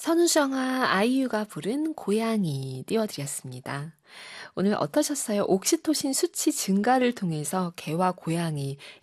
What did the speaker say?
선우정아, 아이유가 부른 고양이 띄워드렸습니다. 오늘 어떠셨어요? 옥시토신 수치 증가를 통해서 개와 고양이